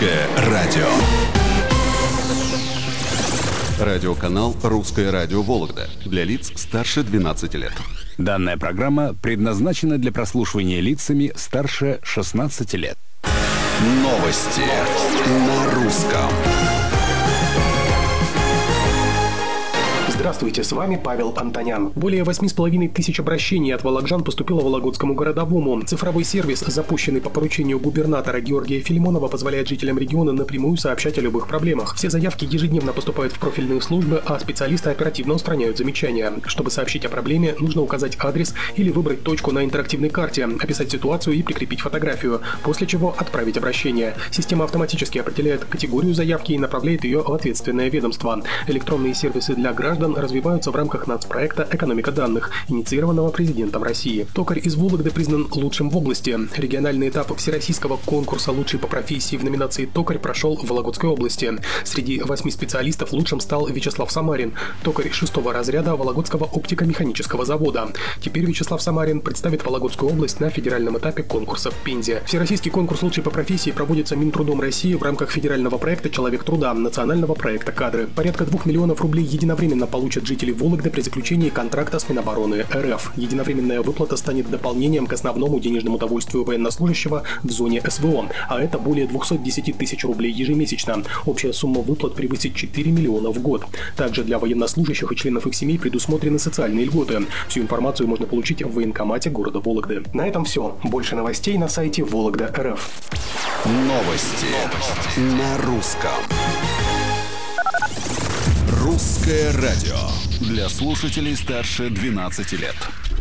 Русское радио. Радиоканал «Русское радио Вологда» для лиц старше 12 лет. Данная программа предназначена для прослушивания лицами старше 16 лет. Новости на русском. Здравствуйте, с вами Павел Антонян. Более 8,5 тысяч обращений от вологоджан поступило Вологодскому городовому. Цифровой сервис, запущенный по поручению губернатора Георгия Филимонова, позволяет жителям региона напрямую сообщать о любых проблемах. Все заявки ежедневно поступают в профильные службы, а специалисты оперативно устраняют замечания. Чтобы сообщить о проблеме, нужно указать адрес или выбрать точку на интерактивной карте, описать ситуацию и прикрепить фотографию, после чего отправить обращение. Система автоматически определяет категорию заявки и направляет ее в ответственное ведомство. Электронные сервисы для граждан развиваются в рамках нацпроекта «Экономика данных», инициированного президентом России. Токарь из Вологды признан лучшим в области. Региональный этап всероссийского конкурса «Лучший по профессии» в номинации «Токарь» прошел в Вологодской области. Среди 8 специалистов лучшим стал Вячеслав Самарин, токарь 6-го разряда Вологодского оптико-механического завода. Теперь Вячеслав Самарин представит Вологодскую область на федеральном этапе конкурса в Пензе. Всероссийский конкурс «Лучший по профессии» проводится Минтрудом России в рамках федерального проекта «Человек труда», национального проекта «Кадры». Порядка 2 миллионов рублей единовременно получат жители Вологды при заключении контракта с Минобороны РФ. Единовременная выплата станет дополнением к основному денежному довольствию военнослужащего в зоне СВО, а это более 210 тысяч рублей ежемесячно. Общая сумма выплат превысит 4 миллиона в год. Также для военнослужащих и членов их семей предусмотрены социальные льготы. Всю информацию можно получить в военкомате города Вологды. На этом все. Больше новостей на сайте Вологда.рф. Новости на русском. Русское радио для слушателей старше 12 лет.